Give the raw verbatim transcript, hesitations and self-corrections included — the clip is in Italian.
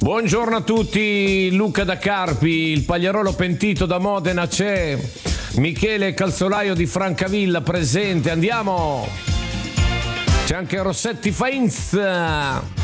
Buongiorno a tutti, Luca da Carpi, il Pagliarolo pentito da Modena c'è, Michele Calzolaio di Francavilla presente, andiamo! C'è anche Rossetti Fainz.